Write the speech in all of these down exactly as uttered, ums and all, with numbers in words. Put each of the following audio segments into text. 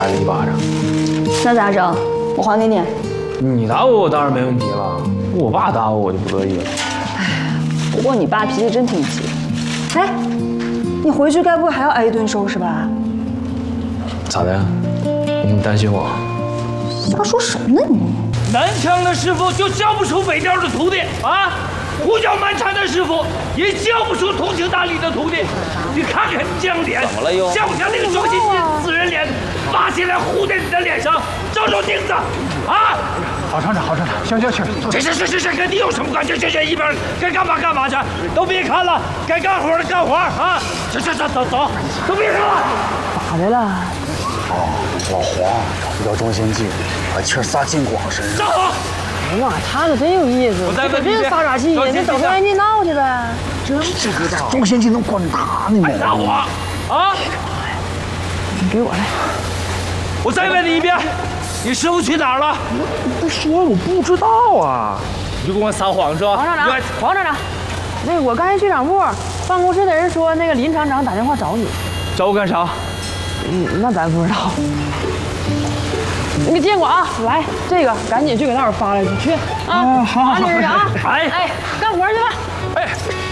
挨了一巴掌。 那咋整？我还给你。 你打我，我当然没问题了。我爸打我，我就不乐意了。 哎，不过你爸脾气真挺急。哎，你回去该不会还要挨一顿收拾吧？ 咋的？你担心我？ 瞎说什么呢你？ 南腔的师傅就教不出北调的徒弟啊！胡搅蛮缠的师傅也教不出通情达理的徒弟。你看看你这张脸，怎么了又？像不像那个周星驰死人脸拔起来糊在你的脸上？照照镜子，啊！ 郝厂长，郝厂长，消消气儿。 这这这这这跟你有什么关系？这这一边该干嘛干嘛去，都别看了，该干活的干活啊！这这这走走，都别看了。 咋的了？ 哦，老黄找不着庄先进，把气儿撒金广身上。 上火！ 哎呀妈，他可真有意思。 我再问你这撒啥气呀？你找庄先进闹去呗。 真不知道，庄先进能管他呢吗？ 撒火！啊！ 你给我来。 我再问你一遍，你师傅去哪儿了？ 不说我不知道啊。 你就跟我撒谎是吧？ 黄厂长，黄厂长，那个我刚才去厂部，办公室的人说那个林厂长打电话找你， 找我干啥？ 嗯，那咱不知道。那个监管啊，来这个赶紧去给那会儿发来去啊！ 好好好， 赶紧啊！ 哎哎，干活去吧。 哎，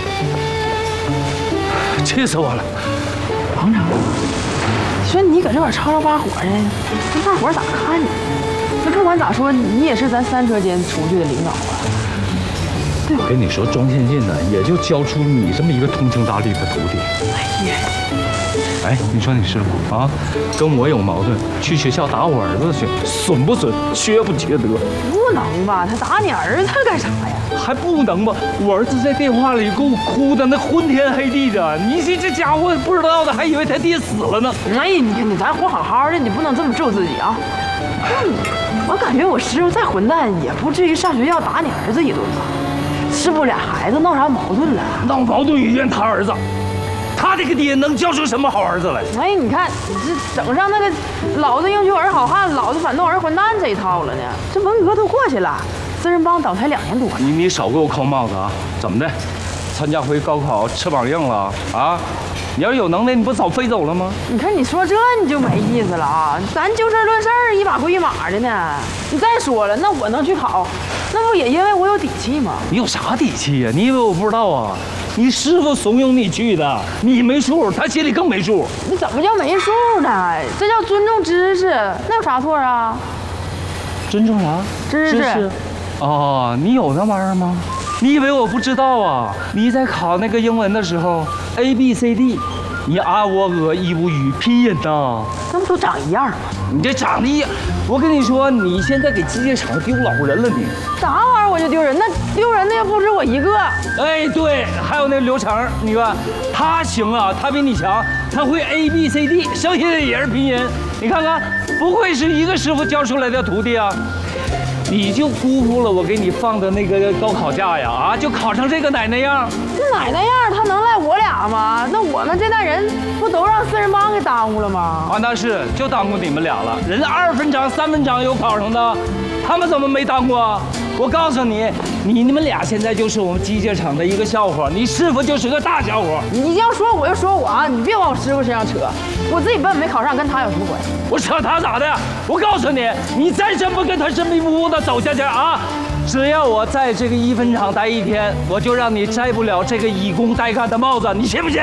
气死我了！ 黄厂，说你搁这块吵吵把火的，那大伙儿咋看你？那不管咋说，你也是咱三车间出去的领导啊。 我跟你说，庄先进呢，也就教出你这么一个通情达理的徒弟。 哎呀， 哎，你说你师傅啊，跟我有矛盾，去学校打我儿子去，损不损？缺不缺德？ 不能吧？他打你儿子干啥呀？ 还不能吧？我儿子在电话里给我哭的那昏天黑地的，你这这家伙不知道的，还以为他爹死了呢。 哎，你看你咱活好好的，你不能这么咒自己啊！嗯，我感觉我师傅再混蛋，也不至于上学校打你儿子一顿吧？师傅俩孩子闹啥矛盾了？ 闹矛盾也怨他儿子，他这个爹能教出什么好儿子来？ 哎，你看你这整上那个老子应许儿好汉，老子反动儿混蛋这一套了呢。这文革都过去了，四人帮倒台两年多了。 你你少给我扣帽子啊！怎么的？参加回高考翅膀硬了啊？你要是有能耐，你不早飞走了吗？ 你看你说这你就没意思了啊！咱就事论事儿，一码归一码的呢。你再说了，那我能去考，那不也因为我有底气吗？ 你有啥底气呀、你以为我不知道啊？你师傅怂恿你去的，你没数，他心里更没数。 你怎么叫没数呢？这叫尊重知识，那有啥错啊？ 尊重啥？ 知识。 哦，你有那玩意儿吗？你以为我不知道啊？你在考那个英文的时候 ，A B C D， 你啊喔呃一无语拼音呐， 那不都长一样吗？ 你这长得一，我跟你说，你现在给机械厂丢老人了你。 啥玩意儿我就丢人？那丢人的又不止我一个。 哎，对，还有那刘成，你看他行啊，他比你强，他会 A B C D， 剩下的也是拼音。你看看，不会是一个师傅教出来的徒弟啊？你就辜负了我给你放的那个高考假呀！啊，就考成这个奶奶样。 这奶奶样，他能赖我俩吗？那我们这代人不都让四人帮给耽误了吗？ 啊，那是就耽误你们俩了。人家二分章、三分章有考上的，他们怎么没耽误啊？我告诉你，你你们俩现在就是我们机械厂的一个笑话，你师傅就是个大笑话。 你要说我就说我啊，你别往我师傅身上扯，我自己本没考上，跟他有什么关系？ 我扯他咋的？我告诉你，你再这么跟他神迷糊糊的走下去啊，只要我在这个一分厂待一天，我就让你摘不了这个以工代干的帽子，你信不信？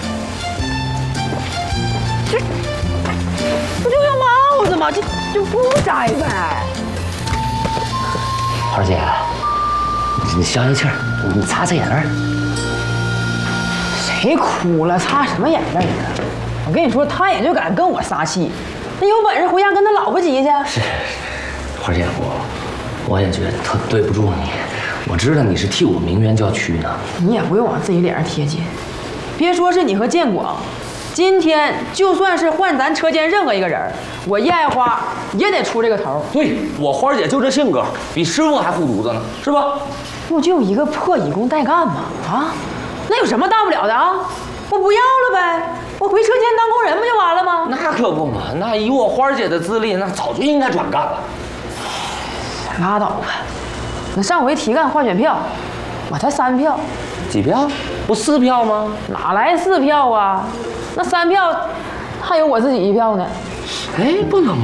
这不就要帽子吗？这就不摘呗。 花姐，你消消气儿，你擦擦眼泪。 谁哭了？擦什么眼泪啊？我跟你说，他也就敢跟我撒气，那有本事回家跟他老婆急去。 是，花姐，我我也觉得特对不住你，我知道你是替我鸣冤叫屈呢。 你也不用往自己脸上贴金，别说是你和建广，今天就算是换咱车间任何一个人，我叶爱花也得出这个头。 对，我花姐就这性格，比师傅还护犊子呢，是吧？ 不就一个破以工代干吗？啊，那有什么大不了的啊？我不要了呗，我回车间当工人不就完了吗？ 那可不嘛，那以我花姐的资历，那早就应该转干了。 拉倒吧，那上回提干换选票，我才三票， 几票？不四票吗？ 哪来四票啊？那三票还有我自己一票呢。 哎，不能